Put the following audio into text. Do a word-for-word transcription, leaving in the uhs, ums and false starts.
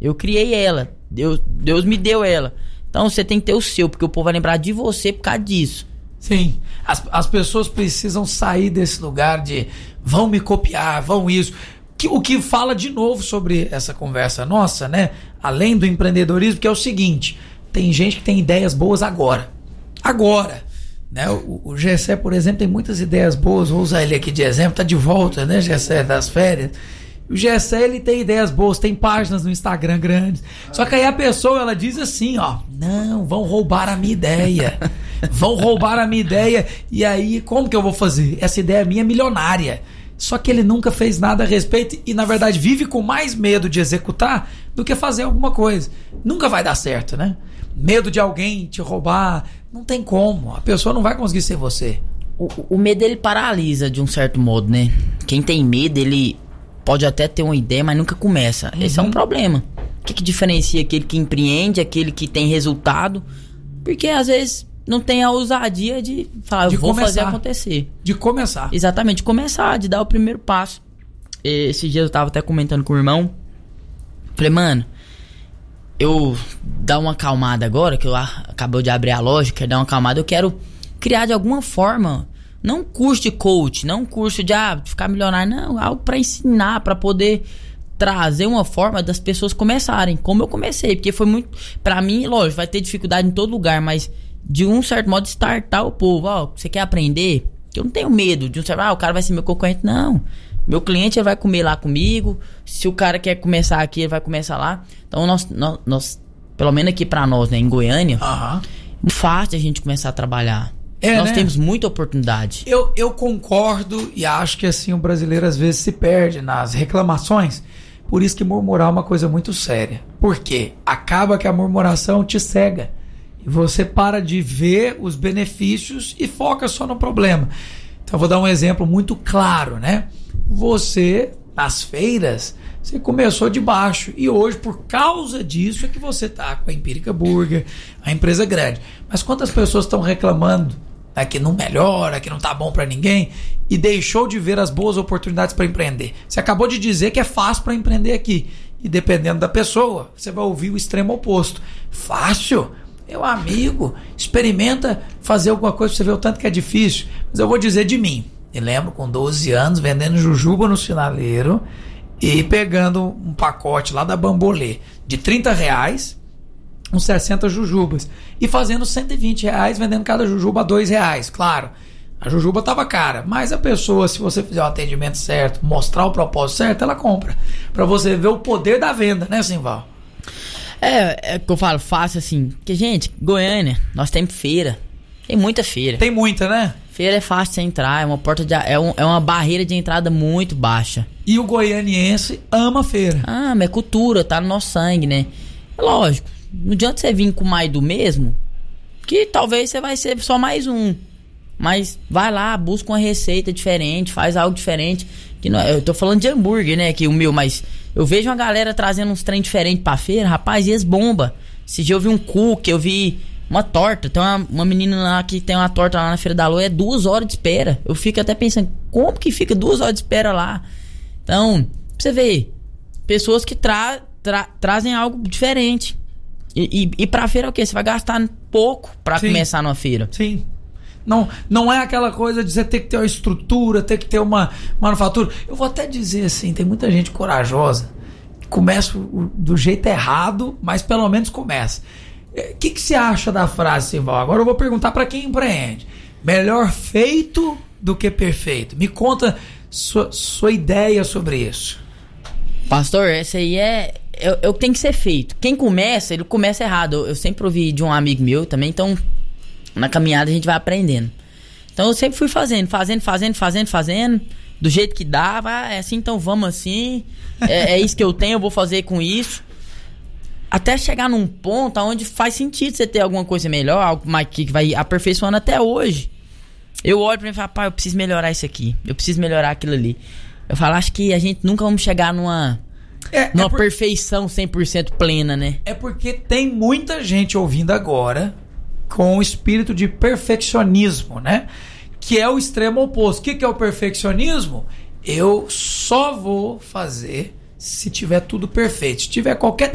Eu criei ela. Deus, Deus me deu ela. Então você tem que ter o seu, porque o povo vai lembrar de você por causa disso. Sim. As, as pessoas precisam sair desse lugar de vão me copiar, vão isso. Que, o que fala de novo sobre essa conversa nossa, né? Além do empreendedorismo, que é o seguinte: tem gente que tem ideias boas agora. Agora. Né? O, o Gessé, por exemplo, tem muitas ideias boas. Vou usar ele aqui de exemplo. Tá de volta, né, Gessé, das férias. O Gessé, ele tem ideias boas, tem páginas no Instagram grandes. Só que aí a pessoa, ela diz assim, ó: não, vão roubar a minha ideia. Vão roubar a minha ideia. E aí, como que eu vou fazer? Essa ideia minha é milionária. Só que ele nunca fez nada a respeito e, na verdade, vive com mais medo de executar do que fazer alguma coisa. Nunca vai dar certo, né? Medo de alguém te roubar. Não tem como. A pessoa não vai conseguir ser você. O, o medo, ele paralisa de um certo modo, né? Quem tem medo, ele pode até ter uma ideia, mas nunca começa. Uhum. Esse é um problema. O que, que diferencia aquele que empreende, aquele que tem resultado? Porque, às vezes, não tem a ousadia de falar, de eu vou começar, fazer acontecer. De começar. Exatamente, de começar, de dar o primeiro passo. Esse dia eu tava até comentando com o irmão. Falei, mano, eu dar uma acalmada agora, que eu acabou de abrir a loja, quero dar uma acalmada, eu quero criar de alguma forma, não um curso de coach, não um curso de, ah, de ficar milionário, não, algo pra ensinar, pra poder trazer uma forma das pessoas começarem, como eu comecei, porque foi muito, pra mim, lógico, vai ter dificuldade em todo lugar, mas de um certo modo, startar o povo. Ó, você quer aprender? Eu não tenho medo de um certo... Ah, o cara vai ser meu concorrente. Não. Meu cliente, ele vai comer lá comigo. Se o cara quer começar aqui, ele vai começar lá. Então, nós, nós, nós pelo menos aqui pra nós, né, em Goiânia, uhum. é fácil a gente começar a trabalhar. É, nós, né? Temos muita oportunidade. Eu, eu concordo e acho que assim o brasileiro às vezes se perde nas reclamações. Por isso que murmurar é uma coisa muito séria. Por quê? Acaba que a murmuração te cega. Você para de ver os benefícios e foca só no problema. Então eu vou dar um exemplo muito claro, né? Você, nas feiras, você começou de baixo e hoje, por causa disso, é que você tá com a Empírica Burger, a empresa grande. Mas quantas pessoas estão reclamando, né, que não melhora, que não tá bom para ninguém e deixou de ver as boas oportunidades para empreender? Você acabou de dizer que é fácil para empreender aqui e dependendo da pessoa, você vai ouvir o extremo oposto. Fácil? Meu amigo, experimenta fazer alguma coisa pra você ver o tanto que é difícil. Mas eu vou dizer de mim. Me lembro com doze anos vendendo jujuba no sinaleiro e pegando um pacote lá da Bambolê de trinta reais, uns sessenta jujubas. E fazendo cento e vinte reais, vendendo cada jujuba a dois reais. Claro, a jujuba tava cara, mas a pessoa, se você fizer o atendimento certo, mostrar o propósito certo, ela compra. Pra você ver o poder da venda, né, Simval? É, é que eu falo fácil assim, porque, gente, Goiânia, nós temos feira. Tem muita feira. Tem muita, né? Feira é fácil de entrar, é uma porta de, é, um, é uma barreira de entrada muito baixa. E o goianiense ama feira. Ah, mas é cultura, tá no nosso sangue, né? É lógico, não adianta você vir com mais do mesmo, que talvez você vai ser só mais um. Mas vai lá, busca uma receita diferente, faz algo diferente. Que não, eu tô falando de hambúrguer, né? Que o meu, mas eu vejo uma galera trazendo uns trem diferentes pra feira, rapaz, e eles bomba. Esse dia eu vi um cookie, eu vi uma torta. Tem uma, uma menina lá que tem uma torta lá na Feira da Lua, é duas horas de espera. Eu fico até pensando, como que fica duas horas de espera lá? Então, pra você ver, pessoas que tra, tra, trazem algo diferente. E, e, e pra feira é o quê? Você vai gastar pouco pra Sim. começar numa feira. Sim. Não, não é aquela coisa de você ter que ter uma estrutura, ter que ter uma manufatura. Eu vou até dizer assim, tem muita gente corajosa que começa do jeito errado, mas pelo menos começa. O que, que você acha da frase, Simval? Agora eu vou perguntar para quem empreende. Melhor feito do que perfeito. Me conta sua, sua ideia sobre isso. Pastor, essa aí é, é, é o que tem que ser feito. Quem começa, ele começa errado. Eu, eu sempre ouvi de um amigo meu também, então... Na caminhada a gente vai aprendendo. Então eu sempre fui fazendo, fazendo, fazendo, fazendo, fazendo. Do jeito que dava, é assim, então vamos assim. É, é isso que eu tenho, eu vou fazer com isso. Até chegar num ponto onde faz sentido você ter alguma coisa melhor, algo mais que vai aperfeiçoando até hoje. Eu olho pra mim e falo, pai, eu preciso melhorar isso aqui. Eu preciso melhorar aquilo ali. Eu falo, acho que a gente nunca vamos chegar numa... É, numa é por... perfeição cem por cento plena, né? É porque tem muita gente ouvindo agora... com o espírito de perfeccionismo, né? Que é o extremo oposto. O que, que é o perfeccionismo? Eu só vou fazer se tiver tudo perfeito. Se tiver qualquer